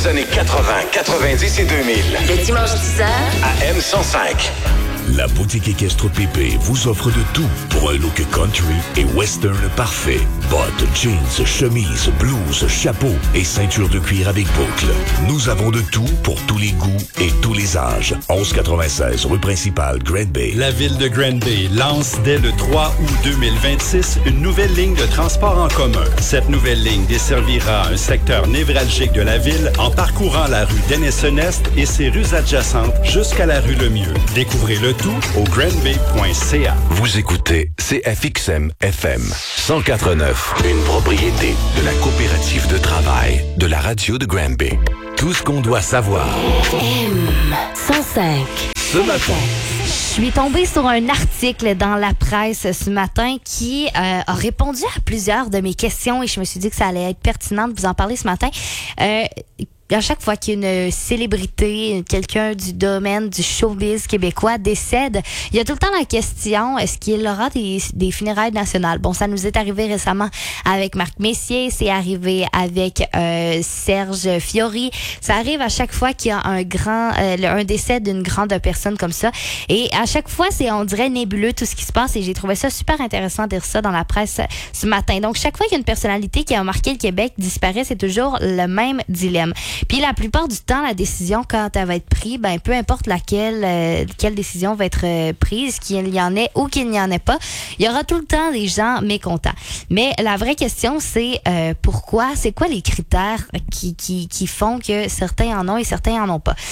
des années 80, 90 et 2000. Le dimanche 10h à M105. La boutique équestre Pépé vous offre de tout pour un look country et western parfait. Bottes, jeans, chemises, blouses, chapeaux et ceinture de cuir avec boucles. Nous avons de tout pour tous les goûts et tous les âges. 1196 rue principale, Grand Bay. La ville de Grand Bay lance dès le 3 août 2026 une nouvelle ligne de transport en commun. Cette nouvelle ligne desservira un secteur névralgique de la ville en parcourant la rue Denison-Est et ses rues adjacentes jusqu'à la rue Lemieux. Découvrez le tout au grandbay.ca. Vous écoutez CFXM FM 104.9, une propriété de la coopérative de travail de la radio de Grand Bay. Tout ce qu'on doit savoir. M105. Ce matin. Je suis tombée sur un article dans la presse ce matin qui a répondu à plusieurs de mes questions et je me suis dit que ça allait être pertinent de vous en parler ce matin. À chaque fois qu'une célébrité, quelqu'un du domaine du showbiz québécois décède, il y a tout le temps la question, est-ce qu'il aura des funérailles nationales? Bon, ça nous est arrivé récemment avec Marc Messier, c'est arrivé avec Serge Fiori. Ça arrive à chaque fois qu'il y a un décès d'une grande personne comme ça. Et à chaque fois, on dirait nébuleux tout ce qui se passe et j'ai trouvé ça super intéressant de dire ça dans la presse ce matin. Donc, chaque fois qu'il y a une personnalité qui a marqué le Québec disparaît, c'est toujours le même dilemme. Puis la plupart du temps, la décision, quand elle va être prise, peu importe quelle décision va être prise, qu'il y en ait ou qu'il n'y en ait pas, il y aura tout le temps des gens mécontents. Mais la vraie question, c'est pourquoi, c'est quoi les critères qui font que certains en ont et certains en ont pas.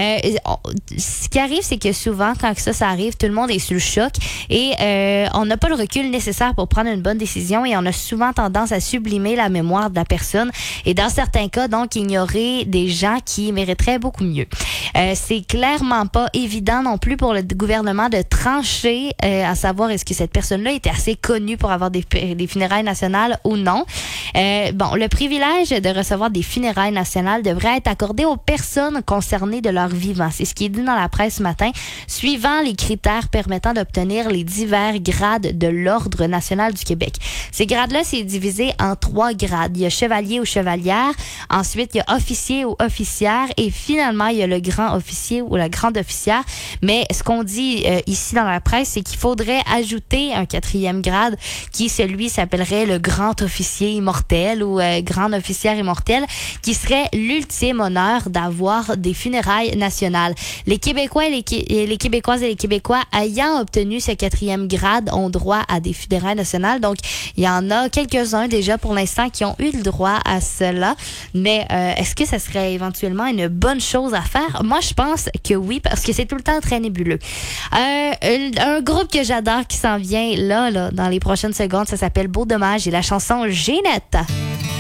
Ce qui arrive, c'est que souvent, quand ça arrive, tout le monde est sous le choc et on n'a pas le recul nécessaire pour prendre une bonne décision et on a souvent tendance à sublimer la mémoire de la personne et dans certains cas, donc, ignorer des gens qui mériteraient beaucoup mieux. C'est clairement pas évident non plus pour le gouvernement de trancher à savoir est-ce que cette personne-là était assez connue pour avoir des funérailles nationales ou non. Le privilège de recevoir des funérailles nationales devrait être accordé aux personnes concernées de leur vivant. C'est ce qui est dit dans la presse ce matin, suivant les critères permettant d'obtenir les divers grades de l'Ordre national du Québec. Ces grades-là, c'est divisé en 3 grades. Il y a chevalier ou chevalière, ensuite il y a officier ou officière et finalement il y a le grand officier ou la grande officière. Mais ce qu'on dit ici dans la presse, c'est qu'il faudrait ajouter un 4e grade qui, celui, s'appellerait le grand officier immortel ou grande officière immortelle, qui serait l'ultime honneur d'avoir des funérailles nationales. Les Québécois et les Québécoises et les Québécois ayant obtenu ce 4e grade ont droit à des funérailles nationales. Donc, il y en a quelques-uns déjà pour l'instant qui ont eu le droit à cela. Mais est-ce que ça serait éventuellement une bonne chose à faire? Moi, je pense que oui, parce que c'est tout le temps très nébuleux. Un groupe que j'adore qui s'en vient là, dans les prochaines secondes, ça s'appelle Beau Dommage et la chanson Ginette.